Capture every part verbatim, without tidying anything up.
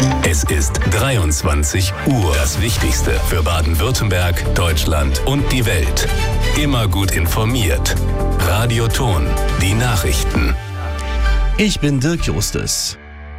Es ist dreiundzwanzig Uhr. Das Wichtigste für Baden-Württemberg, Deutschland und die Welt. Immer gut informiert. Radio Thon, die Nachrichten. Ich bin Dirk Justus.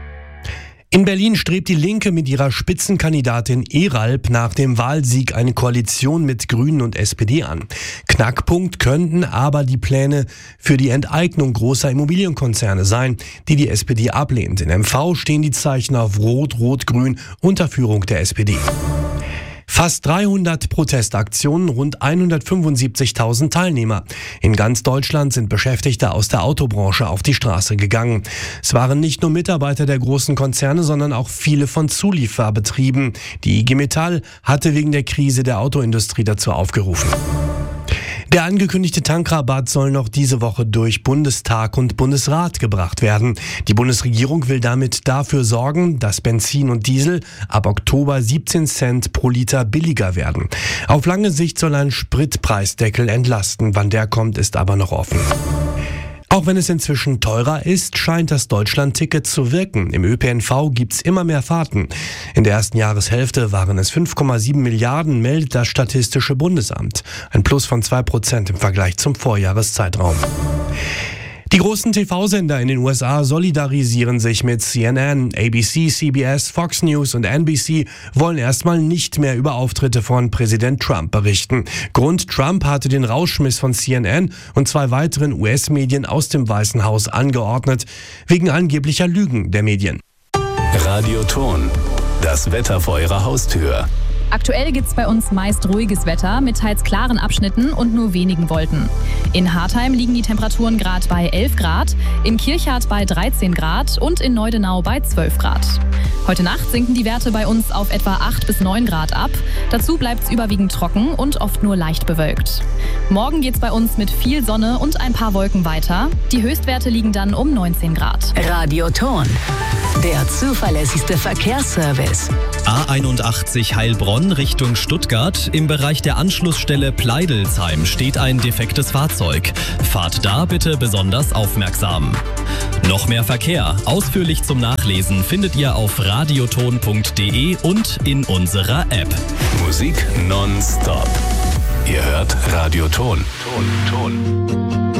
In Berlin strebt die Linke mit ihrer Spitzenkandidatin Eralp nach dem Wahlsieg eine Koalition mit Grünen und S P D an. Knackpunkt könnten aber die Pläne für die Enteignung großer Immobilienkonzerne sein, die die S P D ablehnt. In M V stehen die Zeichen auf Rot, Rot, Grün unter Führung der S P D. Fast dreihundert Protestaktionen, rund hundertfünfundsiebzigtausend Teilnehmer. In ganz Deutschland sind Beschäftigte aus der Autobranche auf die Straße gegangen. Es waren nicht nur Mitarbeiter der großen Konzerne, sondern auch viele von Zulieferbetrieben. Die I G Metall hatte wegen der Krise der Autoindustrie dazu aufgerufen. Der angekündigte Tankrabatt soll noch diese Woche durch Bundestag und Bundesrat gebracht werden. Die Bundesregierung will damit dafür sorgen, dass Benzin und Diesel ab Oktober siebzehn Cent pro Liter billiger werden. Auf lange Sicht soll ein Spritpreisdeckel entlasten. Wann der kommt, ist aber noch offen. Auch wenn es inzwischen teurer ist, scheint das Deutschland-Ticket zu wirken. Im Ö P N V gibt's immer mehr Fahrten. In der ersten Jahreshälfte waren es fünf Komma sieben Milliarden, meldet das Statistische Bundesamt. Ein Plus von zwei Prozent im Vergleich zum Vorjahreszeitraum. Die großen T V-Sender in den U S A solidarisieren sich mit C N N. A B C, C B S, Fox News und N B C wollen erstmal nicht mehr über Auftritte von Präsident Trump berichten. Grund: Trump hatte den Rauschmiss von C N N und zwei weiteren U S-Medien aus dem Weißen Haus angeordnet, wegen angeblicher Lügen der Medien. Radio Thon, das Wetter vor Ihrer Haustür. Aktuell gibt's bei uns meist ruhiges Wetter mit teils klaren Abschnitten und nur wenigen Wolken. In Hartheim liegen die Temperaturen gerade bei elf Grad, in Kirchhardt bei dreizehn Grad und in Neudenau bei zwölf Grad. Heute Nacht sinken die Werte bei uns auf etwa acht bis neun Grad ab. Dazu bleibt's überwiegend trocken und oft nur leicht bewölkt. Morgen geht's bei uns mit viel Sonne und ein paar Wolken weiter. Die Höchstwerte liegen dann um neunzehn Grad. Radio Thon, der zuverlässigste Verkehrsservice. A einundachtzig Heilbronn Richtung Stuttgart. Im Bereich der Anschlussstelle Pleidelsheim steht ein defektes Fahrzeug. Fahrt da bitte besonders aufmerksam. Noch mehr Verkehr, ausführlich zum Nachlesen, findet ihr auf radioton punkt de und in unserer App. Musik nonstop. Ihr hört Radio Thon. Ton, Ton.